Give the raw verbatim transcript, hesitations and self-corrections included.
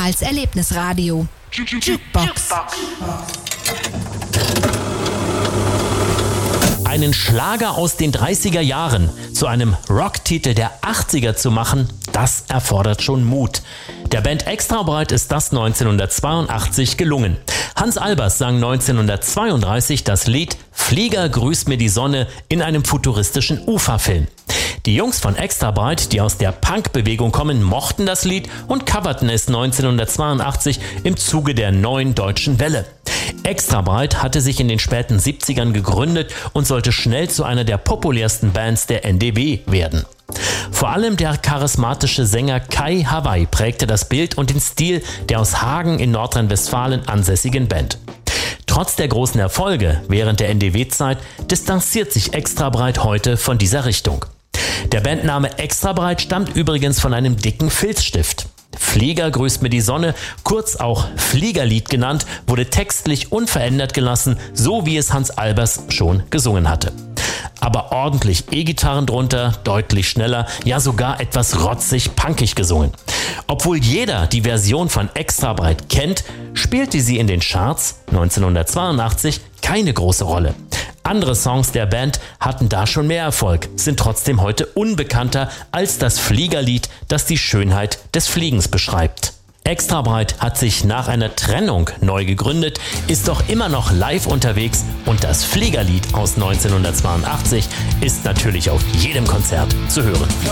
als Erlebnisradio. Jukebox. Einen Schlager aus den dreißiger Jahren zu einem Rocktitel der achtziger zu machen, das erfordert schon Mut. Der Band Extrabreit ist das neunzehnhundertzweiundachtzig gelungen. Hans Albers sang neunzehnhundertzweiunddreißig das Lied »Flieger grüßt mir die Sonne« in einem futuristischen Ufa-Film. Die Jungs von Extrabreit, die aus der Punk-Bewegung kommen, mochten das Lied und coverten es neunzehnhundertzweiundachtzig im Zuge der neuen deutschen Welle. Extrabreit hatte sich in den späten siebzigern gegründet und sollte schnell zu einer der populärsten Bands der N D W werden. Vor allem der charismatische Sänger Kai Hawaii prägte das Bild und den Stil der aus Hagen in Nordrhein-Westfalen ansässigen Band. Trotz der großen Erfolge während der N D W-Zeit distanziert sich Extrabreit heute von dieser Richtung. Der Bandname Extrabreit stammt übrigens von einem dicken Filzstift. Flieger grüßt mir die Sonne, kurz auch Fliegerlied genannt, wurde textlich unverändert gelassen, so wie es Hans Albers schon gesungen hatte. Aber ordentlich E-Gitarren drunter, deutlich schneller, ja sogar etwas rotzig punkig gesungen. Obwohl jeder die Version von Extrabreit kennt, spielte sie in den Charts neunzehnhundertzweiundachtzig keine große Rolle. Andere Songs der Band hatten da schon mehr Erfolg, sind trotzdem heute unbekannter als das Fliegerlied, das die Schönheit des Fliegens beschreibt. Extrabreit hat sich nach einer Trennung neu gegründet, ist doch immer noch live unterwegs und das Fliegerlied aus neunzehnhundertzweiundachtzig ist natürlich auf jedem Konzert zu hören.